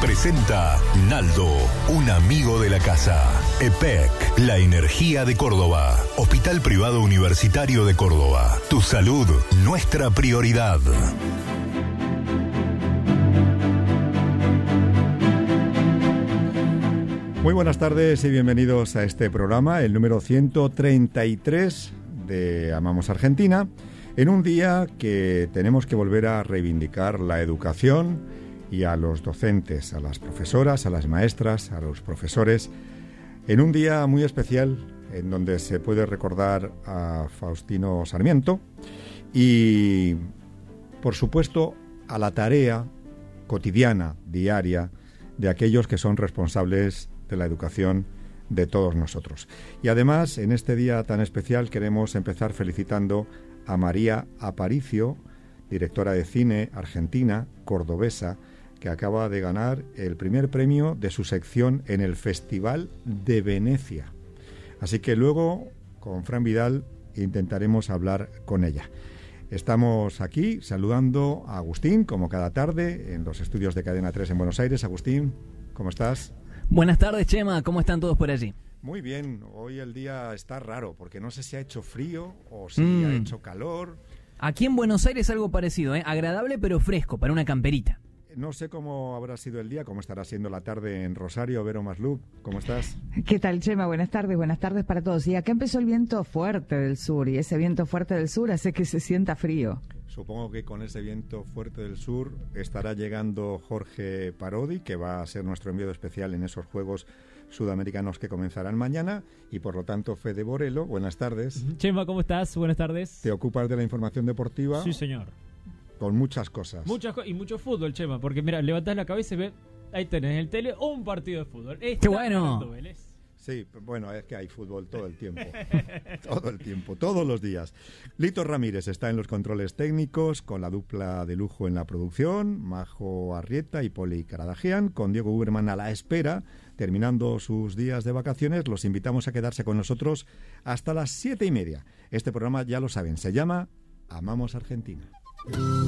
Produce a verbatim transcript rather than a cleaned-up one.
Presenta Naldo, un amigo de la casa. E P E C, la energía de Córdoba. Hospital Privado Universitario de Córdoba. Tu salud, nuestra prioridad. Muy buenas tardes y bienvenidos a este programa, el número ciento treinta y tres de Amamos Argentina, en un día que tenemos que volver a reivindicar la educación y a los docentes, a las profesoras, a las maestras, a los profesores, en un día muy especial en donde se puede recordar a Faustino Sarmiento y, por supuesto, a la tarea cotidiana, diaria, de aquellos que son responsables de la educación de todos nosotros. Y además, en este día tan especial, queremos empezar felicitando a María Aparicio, directora de cine argentina, cordobesa, que acaba de ganar el primer premio de su sección en el Festival de Venecia. Así que luego, con Fran Vidal, intentaremos hablar con ella. Estamos aquí saludando a Agustín, como cada tarde, en los estudios de Cadena tres en Buenos Aires. Agustín, ¿cómo estás? Buenas tardes, Chema. ¿Cómo están todos por allí? Muy bien. Hoy el día está raro, porque no sé si ha hecho frío o si mm. ha hecho calor. Aquí en Buenos Aires algo parecido, ¿eh? Agradable pero fresco, para una camperita. No sé cómo habrá sido el día, cómo estará siendo la tarde en Rosario. Vero Masluc, ¿cómo estás? ¿Qué tal, Chema? Buenas tardes, buenas tardes para todos. Y acá empezó el viento fuerte del sur, y ese viento fuerte del sur hace que se sienta frío. Supongo que con ese viento fuerte del sur estará llegando Jorge Parodi, que va a ser nuestro enviado especial en esos Juegos Sudamericanos que comenzarán mañana, y por lo tanto Fede Borelo, buenas tardes. Chema, ¿cómo estás? Buenas tardes. ¿Te ocupas de la información deportiva? Sí, señor. Con muchas cosas. Muchas co- y mucho fútbol, Chema, porque mira, levantás la cabeza y ves, ahí tenés el tele o un partido de fútbol. Está ¡qué bueno! Sí, bueno, es que hay fútbol todo el tiempo, todo el tiempo, todos los días. Lito Ramírez está en los controles técnicos, con la dupla de lujo en la producción, Majo Arrieta y Poli Caradagian, con Diego Uberman a la espera, terminando sus días de vacaciones. Los invitamos a quedarse con nosotros hasta las siete y media. Este programa, ya lo saben, se llama Amamos Argentina.